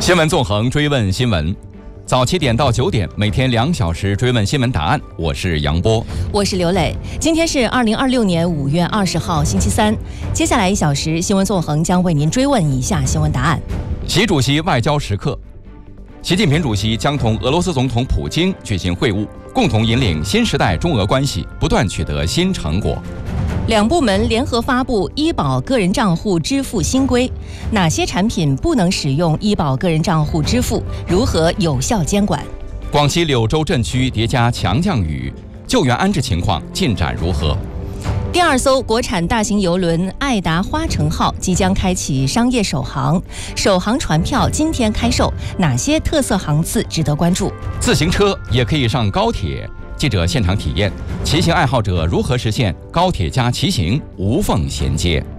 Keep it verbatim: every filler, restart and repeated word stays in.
新闻纵横，追问新闻。早七点到九点，每天两小时追问新闻答案。我是杨波， 我是刘磊。今天是二零二六年五月二十号，星期三。接下来一小时，新闻纵横将为您追问以下新闻答案： 习主席外交时刻，习近平主席将同俄罗斯总统普京举行会晤，共同引领新时代中俄关系不断取得新成果。 两部门联合发布医保个人账户支付新规，哪些产品不能使用医保个人账户支付？如何有效监管？ 广西柳州镇区叠加强降雨，救援安置情况进展如何？ 第二艘国产大型邮轮爱达花城号即将开启商业首航，首航船票今天开售，哪些特色航次值得关注？ 自行车也可以上高铁。记者现场体验，骑行爱好者如何实现高铁加骑行无缝衔接？